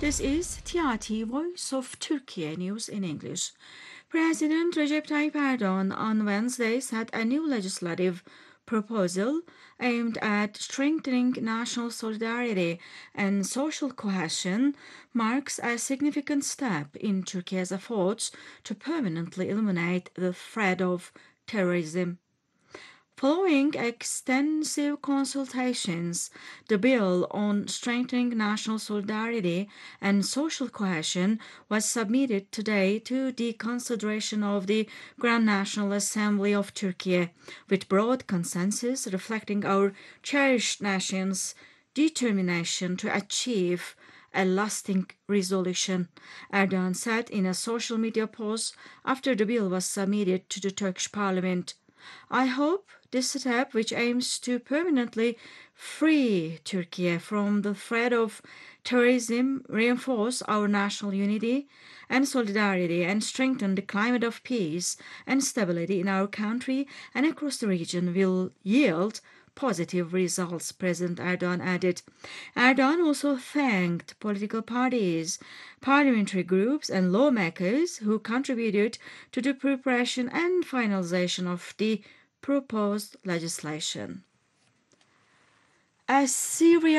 This is TRT Voice of Turkey News in English. President Recep Tayyip Erdogan on Wednesday said a new legislative proposal aimed at strengthening national solidarity and social cohesion marks a significant step in Turkey's efforts to permanently eliminate the threat of terrorism. Following extensive consultations, the bill on strengthening national solidarity and social cohesion was submitted today to the consideration of the Grand National Assembly of Turkey, with broad consensus reflecting our cherished nation's determination to achieve a lasting resolution, Erdogan said in a social media post after the bill was submitted to the Turkish parliament. I hope this step, which aims to permanently free Turkey from the threat of terrorism, reinforce our national unity and solidarity and strengthen the climate of peace and stability in our country and across the region, will yield positive results, President Erdogan added. Erdogan also thanked political parties, parliamentary groups, and lawmakers who contributed to the preparation and finalization of the proposed legislation. As Syria